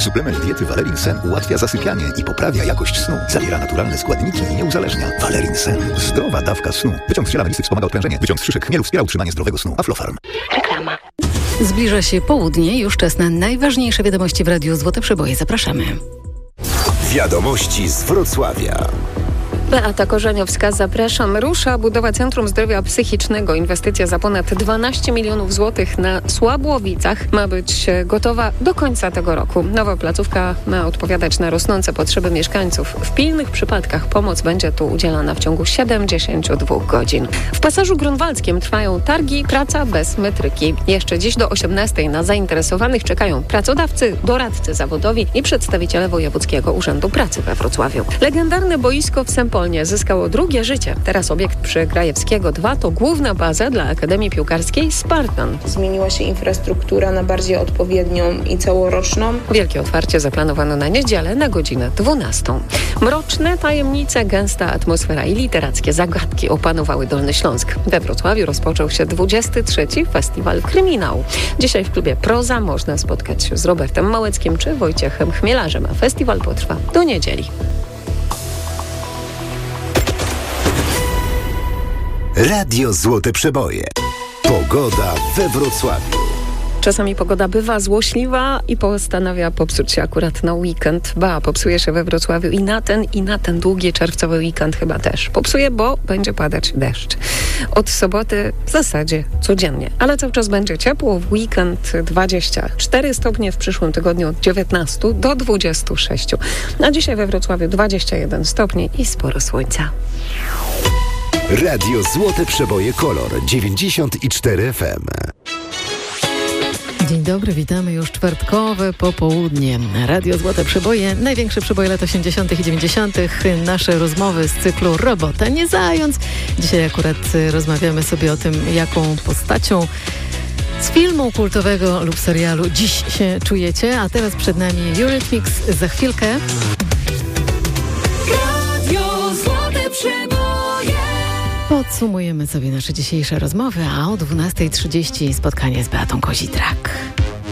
Suplement diety Valerin Sen ułatwia zasypianie i poprawia jakość snu. Zawiera naturalne składniki i nie uzależnia. Valerin Sen. Zdrowa dawka snu. Wyciąg z ziela melisy wspomaga odprężenie. Wyciąg z szyszek chmielu wspiera utrzymanie zdrowego snu. Aflofarm. Reklama. Zbliża się południe, już czas na najważniejsze wiadomości w Radiu Złote Przeboje. Zapraszamy. Wiadomości z Wrocławia. Beata Korzeniowska, zapraszam. Rusza budowa Centrum Zdrowia Psychicznego. Inwestycja za ponad 12 milionów złotych na Słabłowicach ma być gotowa do końca tego roku. Nowa placówka ma odpowiadać na rosnące potrzeby mieszkańców. W pilnych przypadkach pomoc będzie tu udzielana w ciągu 72 godzin. W Pasażu Grunwaldzkim trwają targi Praca bez metryki. Jeszcze dziś do 18:00 na zainteresowanych czekają pracodawcy, doradcy zawodowi i przedstawiciele Wojewódzkiego Urzędu Pracy we Wrocławiu. Legendarne boisko w Sempolnie zyskało drugie życie. Teraz obiekt przy Grajewskiego 2 to główna baza dla Akademii Piłkarskiej Spartan. Zmieniła się infrastruktura na bardziej odpowiednią i całoroczną. Wielkie otwarcie zaplanowano na niedzielę na godzinę 12:00. Mroczne tajemnice, gęsta atmosfera i literackie zagadki opanowały Dolny Śląsk. We Wrocławiu rozpoczął się 23. Festiwal Kryminału. Dzisiaj w klubie Proza można spotkać się z Robertem Małeckim czy Wojciechem Chmielarzem, a festiwal potrwa do niedzieli. Radio Złote Przeboje. Pogoda we Wrocławiu. Czasami pogoda bywa złośliwa i postanawia popsuć się akurat na weekend. Popsuje się we Wrocławiu i na ten długi czerwcowy weekend chyba też. Popsuje, bo będzie padać deszcz. Od soboty w zasadzie codziennie. Ale cały czas będzie ciepło. W weekend 24 stopnie, w przyszłym tygodniu od 19 do 26. A dzisiaj we Wrocławiu 21 stopni i sporo słońca. Radio Złote Przeboje Kolor 94 FM. Dzień dobry, witamy już czwartkowe popołudnie. Radio Złote Przeboje, największe przeboje lat 80. i 90. Nasze rozmowy z cyklu Robota nie zając. Dzisiaj akurat rozmawiamy sobie o tym, jaką postacią z filmu kultowego lub serialu dziś się czujecie. A teraz przed nami Eurythmics. Za chwilkę Radio Złote Przeboje. Podsumujemy sobie nasze dzisiejsze rozmowy, a o 12:30 spotkanie z Beatą Kozidrak.